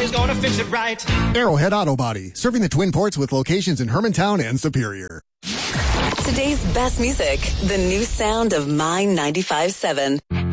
Somebody's gonna fix it right. Arrowhead Auto Body, serving the Twin Ports with locations in Hermantown and Superior. Today's best music, the new sound of My 95.7.